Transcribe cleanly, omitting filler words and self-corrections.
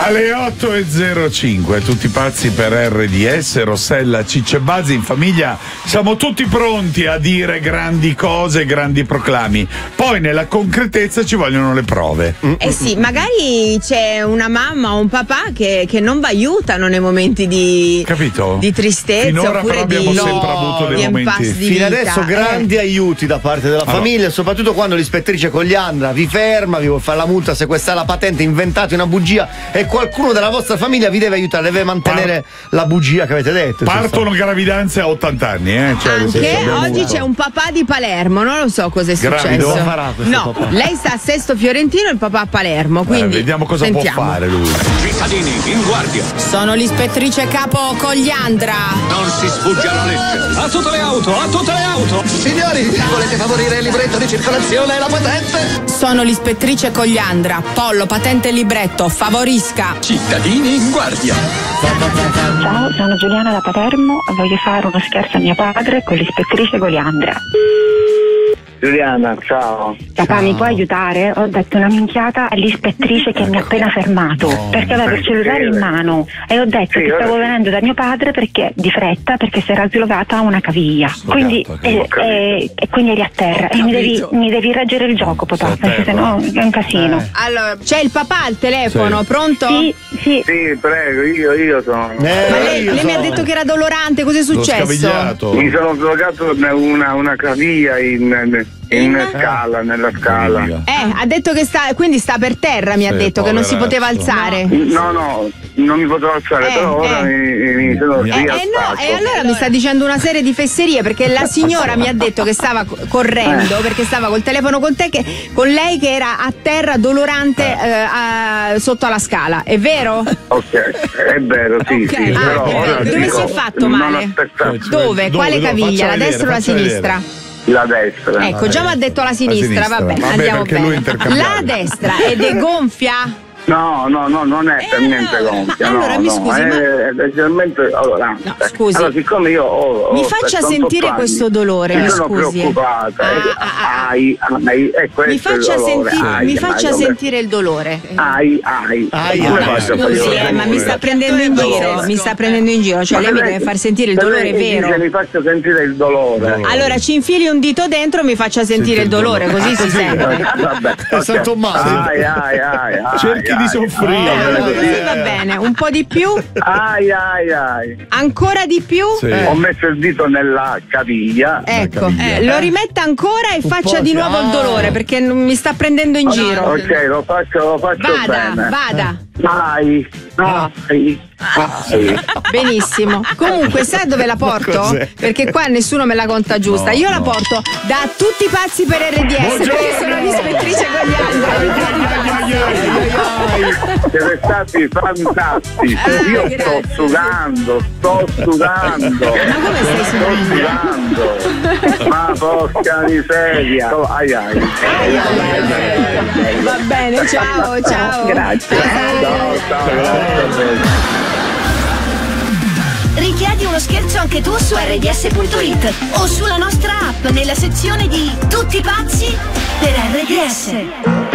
Alle 8.05, tutti pazzi per RDS, Rossella, Ciccio e Bazzi in famiglia. Siamo tutti pronti a dire grandi cose, grandi proclami. Poi nella concretezza ci vogliono le prove. Eh sì, magari c'è una mamma o un papà che non vi aiutano nei momenti di, capito? Di tristezza. Finora oppure però abbiamo di, sempre avuto dei momenti. Fino adesso grandi aiuti da parte della famiglia, soprattutto quando l'ispettrice Cogliandra vi ferma, vi vuol fare la multa, sequestrare la patente, inventate una bugia e qualcuno della vostra famiglia vi deve aiutare, deve mantenere la bugia che avete detto. Partono gravidanze a 80 anni, Cioè, anche oggi c'è un papà di Palermo, non lo so cosa è Gravido? successo. Farà No, papà? lei sta a Sesto Fiorentino e il papà a Palermo, quindi vediamo cosa sentiamo. può fare lui. Cittadini, in guardia! Sono l'ispettrice capo Cogliandra. Non si sfugge alla legge! A tutte le auto, a tutte le auto! Signori, volete favorire il libretto di circolazione e la patente? Sono l'ispettrice Cogliandra. Pollo, patente e libretto, favorisca. Cittadini, in guardia! Ciao, sono Giuliana da Palermo, voglio fare uno scherzo a mio padre con l'ispettrice Cogliandra. Giuliana, ciao. Papà, mi puoi aiutare? Ho detto una minchiata all'ispettrice che mi ha appena fermato perché aveva il cellulare in mano e ho detto che stavo venendo da mio padre perché di fretta perché si era slogata una caviglia. Quindi e quindi eri a terra e mi devi reggere il gioco, papà, perché sennò è un casino. Allora, c'è il papà al telefono, pronto? Sì. Sì, prego, io sono. Ma lei mi ha detto che era dolorante, cos'è successo? Mi sono slogato una caviglia nella scala. Ha detto che quindi sta per terra, mi ha detto che non si poteva alzare. No, non mi potevo alzare, però ora mi sono rialzato. E allora mi sta dicendo una serie di fesserie perché la signora mi ha detto che stava correndo perché stava col telefono con con lei che era a terra dolorante sotto alla scala, è vero? Ok, è vero, sì. Okay. Sì, però ora dove si è fatto male? Dove? Quale caviglia? La destra o la sinistra? La destra. Ecco, già mi ha detto la sinistra, vabbè, andiamo bene. La destra ed è gonfia? No, non è per niente gonfia. Allora mi scusi, è leggermente. Scusi. Allora, siccome io mi faccia sentire questo dolore, mi sono scusi. preoccupata. Mi faccia sentire il dolore. Scusi, ma mi sta prendendo in giro. Cioè lei mi deve far sentire il dolore vero. Mi faccia sentire il dolore. Allora ci infili un dito dentro, mi faccia sentire il dolore, così si sente. Vabbè, San Tommaso. Cerchi di soffrire. Va bene, un po' di più. Ancora di più. Ho messo il dito nella caviglia. Ecco, lo rimetta ancora e faccia di nuovo il dolore perché mi sta prendendo in giro. Ok, lo faccio bene. Vada. Benissimo. Comunque sai dove la porto? Perché qua nessuno me la conta giusta. Io la porto da tutti i pazzi per RDS perché sono l'ispettrice Cogliandra. Siete stati fantastici. Io sto sudando. Ma come stai sudando? Ma porca miseria. Va bene, ciao. Grazie. Richiedi uno scherzo anche tu su rds.it o sulla nostra app nella sezione di Tutti pazzi per RDS.